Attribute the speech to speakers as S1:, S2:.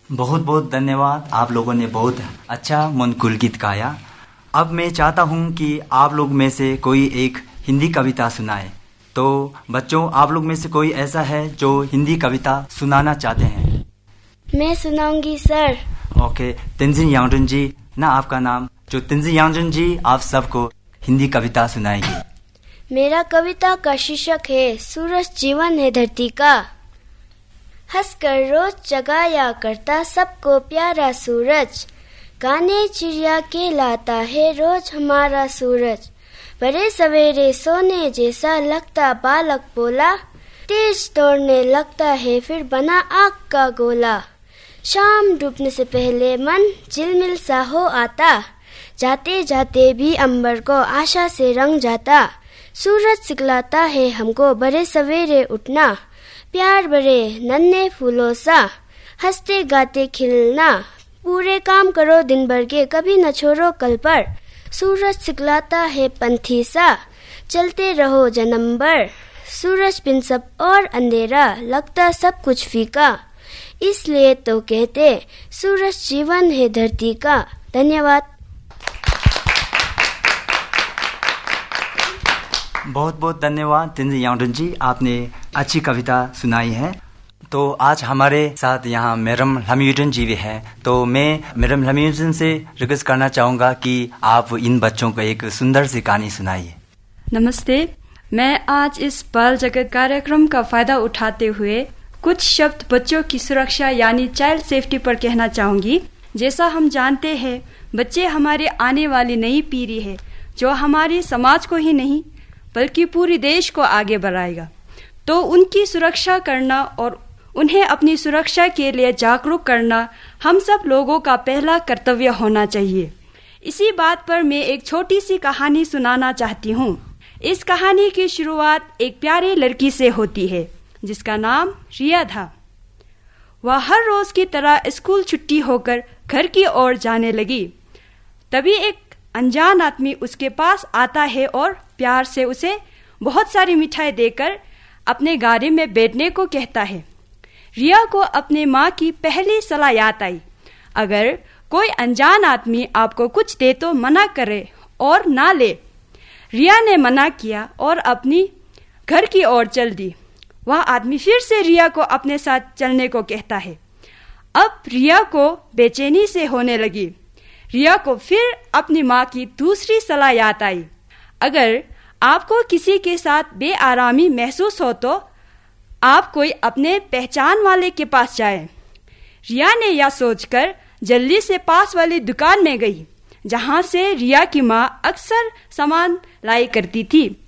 S1: बहुत बहुत धन्यवाद। आप लोगों ने बहुत अच्छा मनकुल गीत गाया। अब मैं चाहता हूँ कि आप लोग में से कोई एक हिंदी कविता सुनाए। तो बच्चों, आप लोग में से कोई ऐसा है जो हिंदी कविता सुनाना चाहते हैं?
S2: मैं सुनाऊंगी सर।
S1: ओके, तेंजिन यांगजुन जी, ना आपका नाम, जो तेंजिन यांगजुन जी आप सबको हिंदी कविता सुनाएगी।
S2: मेरा कविता का शीर्षक है सूरज जीवन है धरती का। हंसकर रोज जगाया करता सबको प्यारा सूरज, गाने चिड़िया के लाता है रोज हमारा सूरज। बड़े सवेरे सोने जैसा लगता बालक बोला, तेज दौड़ने लगता है फिर बना आग का गोला। शाम डूबने से पहले मन झिलमिल सा हो आता, जाते जाते भी अंबर को आशा से रंग जाता। सूरज सिखलाता है हमको बड़े सवेरे उठना, प्यार बड़े नन्हे फूलों सा हंसते गाते खिलना। पूरे काम करो दिन भर के कभी न छोड़ो कल पर, सूरज सिखलाता है पंथी सा चलते रहो जन्म भर। सूरज बिन सब और अंधेरा लगता सब कुछ फीका, इसलिए तो कहते सूरज जीवन है धरती का। धन्यवाद।
S1: बहुत बहुत धन्यवाद तेंजिन यांगजुन जी, आपने अच्छी कविता सुनाई है। तो आज हमारे साथ यहाँ मैडम लम्यूजन जी भी है। तो मैं मैडम लम्यूजन से रिक्वेस्ट करना चाहूँगा कि आप इन बच्चों को एक सुंदर सी कहानी सुनाइए।
S3: नमस्ते, मैं आज इस बाल जगत कार्यक्रम का फायदा उठाते हुए कुछ शब्द बच्चों की सुरक्षा यानी चाइल्ड सेफ्टी पर कहना चाहूँगी। जैसा हम जानते हैं, बच्चे हमारे आने वाली नई पीढ़ी है जो हमारी समाज को ही नहीं बल्कि पूरी देश को आगे बढ़ाएगा। तो उनकी सुरक्षा करना और उन्हें अपनी सुरक्षा के लिए जागरूक करना हम सब लोगों का पहला कर्तव्य होना चाहिए। इसी बात पर मैं एक छोटी सी कहानी सुनाना चाहती हूँ। इस कहानी की शुरुआत एक प्यारी लड़की से होती है जिसका नाम रिया था। वह हर रोज की तरह स्कूल छुट्टी होकर घर की ओर जाने लगी। तभी एक अनजान आदमी उसके पास आता है और प्यार से उसे बहुत सारी मिठाई देकर अपने गाड़ी में बैठने को कहता है। रिया को अपने माँ की पहली सलाह याद आई, अगर कोई अनजान आदमी आपको कुछ दे तो मना करे और ना ले। रिया ने मना किया और अपनी घर की ओर चल दी। वह आदमी फिर से रिया को अपने साथ चलने को कहता है। अब रिया को बेचैनी से होने लगी। रिया को फिर अपनी माँ की दूसरी सलाह याद आई, अगर आपको किसी के साथ बेआरामी महसूस हो तो आप कोई अपने पहचान वाले के पास जाए। रिया ने यह सोचकर जल्दी से पास वाली दुकान में गई जहाँ से रिया की माँ अक्सर सामान लाई करती थी।